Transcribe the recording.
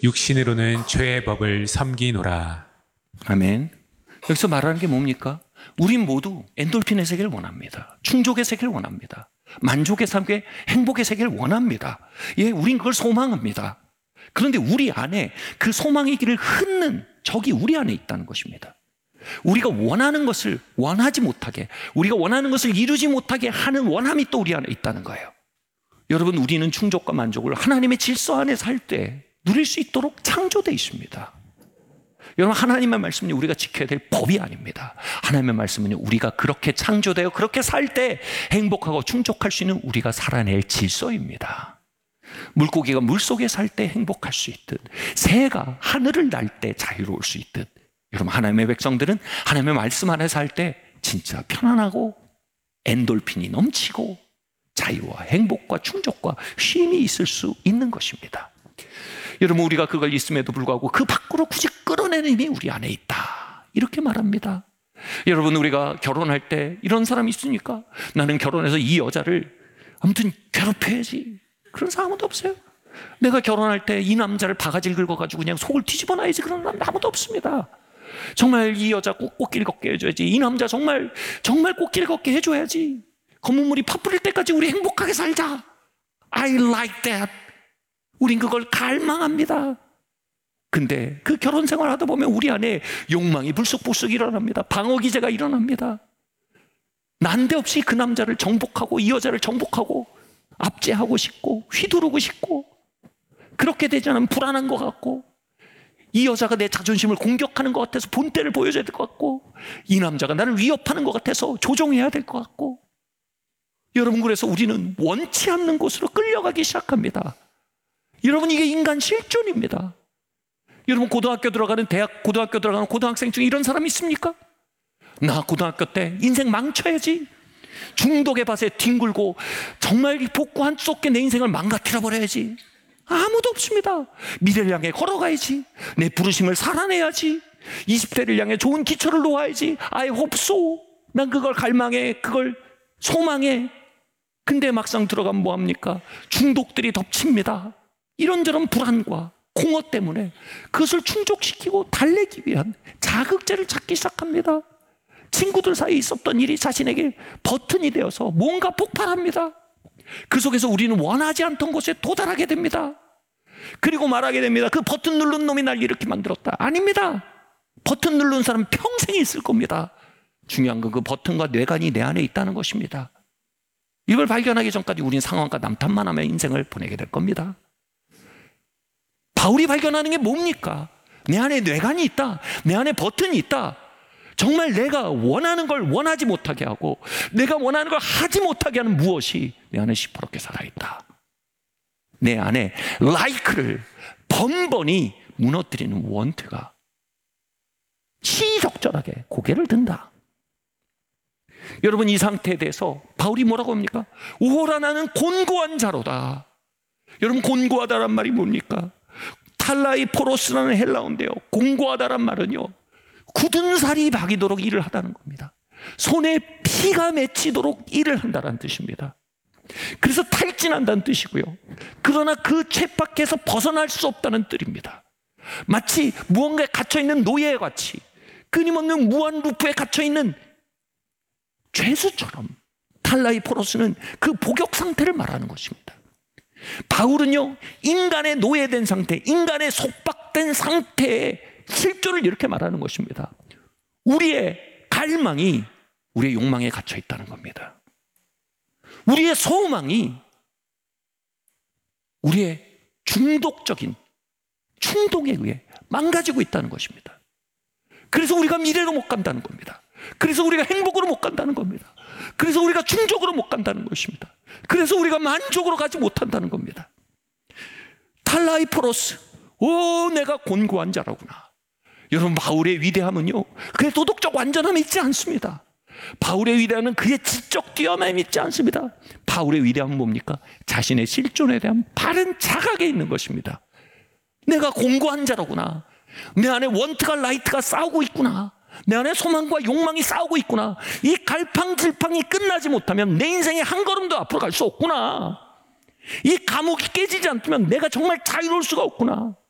육신으로는 죄의 법을 섬기노라. 아멘. 여기서 말하는 게 뭡니까? 우린 모두 엔돌핀의 세계를 원합니다. 충족의 세계를 원합니다. 만족의 세계, 행복의 세계를 원합니다. 예, 우린 그걸 소망합니다. 그런데 우리 안에 그 소망의 길을 흩는 적이 우리 안에 있다는 것입니다. 우리가 원하는 것을 원하지 못하게, 우리가 원하는 것을 이루지 못하게 하는 원함이 또 우리 안에 있다는 거예요. 여러분, 우리는 충족과 만족을 하나님의 질서 안에 살 때 누릴 수 있도록 창조되어 있습니다. 여러분, 하나님의 말씀은 우리가 지켜야 될 법이 아닙니다. 하나님의 말씀은 우리가 그렇게 창조되어 그렇게 살 때 행복하고 충족할 수 있는 우리가 살아낼 질서입니다. 물고기가 물속에 살 때 행복할 수 있듯, 새가 하늘을 날 때 자유로울 수 있듯, 여러분, 하나님의 백성들은 하나님의 말씀 안에 살 때 진짜 편안하고 엔돌핀이 넘치고 자유와 행복과 충족과 쉼이 있을 수 있는 것입니다. 여러분, 우리가 그걸 있음에도 불구하고 그 밖으로 굳이 끌어내는 힘이 우리 안에 있다, 이렇게 말합니다. 여러분, 우리가 결혼할 때 이런 사람이 있습니까? 나는 결혼해서 이 여자를 아무튼 괴롭혀야지, 그런 사람 아무도 없어요. 내가 결혼할 때 이 남자를 바가지를 긁어가지고 그냥 속을 뒤집어 놔야지, 그런 사람 아무도 없습니다. 정말 이 여자 꼭 꽃길 걷게 해줘야지, 이 남자 정말 꽃길 걷게 해줘야지, 검은 물이 파뿌릴 때까지 우리 행복하게 살자, I like that. 우린 그걸 갈망합니다. 근데 그 결혼 생활 하다 보면 우리 안에 욕망이 불쑥불쑥 일어납니다. 방어 기제가 일어납니다. 난데없이 그 남자를 정복하고 이 여자를 정복하고 압제하고 싶고 휘두르고 싶고, 그렇게 되지 않으면 불안한 것 같고, 이 여자가 내 자존심을 공격하는 것 같아서 본때를 보여줘야 될 것 같고, 이 남자가 나를 위협하는 것 같아서 조종해야 될 것 같고, 여러분, 그래서 우리는 원치 않는 곳으로 끌려가기 시작합니다. 여러분, 이게 인간 실존입니다. 여러분, 고등학교 들어가는 고등학생 중에 이런 사람 있습니까? 나 고등학교 때 인생 망쳐야지, 중독의 밭에 뒹굴고 정말 복구 한 쏟게 내 인생을 망가뜨려 버려야지. 아무도 없습니다. 미래를 향해 걸어가야지, 내 부르심을 살아내야지, 20대를 향해 좋은 기초를 놓아야지, I hope so. 난 그걸 갈망해, 그걸 소망해. 근데 막상 들어가면 뭐합니까? 중독들이 덮칩니다. 이런저런 불안과 공허 때문에 그것을 충족시키고 달래기 위한 자극제를 찾기 시작합니다. 친구들 사이에 있었던 일이 자신에게 버튼이 되어서 뭔가 폭발합니다. 그 속에서 우리는 원하지 않던 곳에 도달하게 됩니다. 그리고 말하게 됩니다. 그 버튼 누른 놈이 날 이렇게 만들었다. 아닙니다. 버튼 누른 사람은 평생 있을 겁니다. 중요한 건 그 버튼과 뇌관이 내 안에 있다는 것입니다. 이걸 발견하기 전까지 우리는 상황과 남탓만 하며 인생을 보내게 될 겁니다. 바울이 발견하는 게 뭡니까? 내 안에 뇌관이 있다, 내 안에 버튼이 있다. 정말 내가 원하는 걸 원하지 못하게 하고 내가 원하는 걸 하지 못하게 하는 무엇이 내 안에 시퍼렇게 살아있다. 내 안에 like를 번번이 무너뜨리는 원트가 시적절하게 고개를 든다. 여러분, 이 상태에 대해서 바울이 뭐라고 합니까? 오호라, 나는 곤고한 자로다. 여러분, 곤고하다란 말이 뭡니까? 탈라이포로스라는 헬라어인데요, 곤고하다란 말은요, 굳은 살이 박이도록 일을 하다는 겁니다. 손에 피가 맺히도록 일을 한다는 뜻입니다. 그래서 탈진한다는 뜻이고요, 그러나 그 쳇밖에서 벗어날 수 없다는 뜻입니다. 마치 무언가에 갇혀있는 노예와 같이, 끊임없는 무한 루프에 갇혀있는 죄수처럼 탈라이포로스는 그 복역 상태를 말하는 것입니다. 바울은요, 인간의 노예된 상태, 인간의 속박된 상태의 실존을 이렇게 말하는 것입니다. 우리의 갈망이 우리의 욕망에 갇혀 있다는 겁니다. 우리의 소망이 우리의 중독적인 충동에 의해 망가지고 있다는 것입니다. 그래서 우리가 미래로 못 간다는 겁니다. 그래서 우리가 행복으로 못 간다는 겁니다. 그래서 우리가 충족으로 못 간다는 것입니다. 그래서 우리가 만족으로 가지 못한다는 겁니다. 탈라이포로스, 오, 내가 곤고한 자라구나. 여러분, 바울의 위대함은요, 그의 도덕적 완전함에 있지 않습니다. 바울의 위대함은 그의 지적 뛰어남에 있지 않습니다. 바울의 위대함은 뭡니까? 자신의 실존에 대한 바른 자각에 있는 것입니다. 내가 곤고한 자라구나. 내 안에 원트가 라이트가 싸우고 있구나. 내 안에 소망과 욕망이 싸우고 있구나. 이 갈팡질팡이 끝나지 못하면 내 인생에 한 걸음도 앞으로 갈 수 없구나. 이 감옥이 깨지지 않으면 내가 정말 자유로울 수가 없구나.